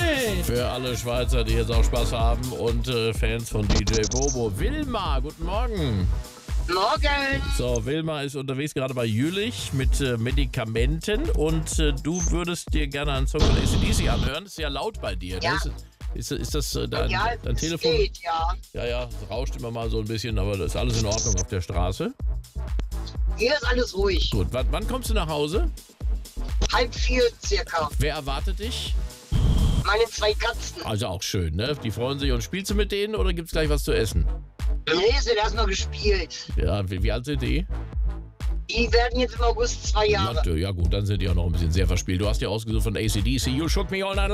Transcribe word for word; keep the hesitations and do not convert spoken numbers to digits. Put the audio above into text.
Hey! Für alle Schweizer, die jetzt auch Spaß haben und äh, Fans von D J Bobo. Wilma, guten Morgen. Morgen. So, Wilma ist unterwegs gerade bei Jülich mit äh, Medikamenten und äh, du würdest dir gerne einen Song von A C D C anhören. Ist ja laut bei dir. Ja. Ne? Ist, ist, ist das äh, dein, Ja, dein es Telefon? geht, ja. Ja, ja, es rauscht immer mal so ein bisschen, aber das ist alles in Ordnung auf der Straße. Hier ist alles ruhig. Gut, wann, wann kommst du nach Hause? Halb vier circa. Wer erwartet dich? Meine zwei Katzen. Also auch schön, ne? Die freuen sich. Und spielst du mit denen oder gibt's gleich was zu essen? Nee, sind erstmal gespielt. Ja, wie, wie alt sind die? Die werden jetzt im August zwei Jahre. Na, ja gut, dann sind die auch noch ein bisschen sehr verspielt. Du hast ja ausgesucht von A C D C. You shook me all night long.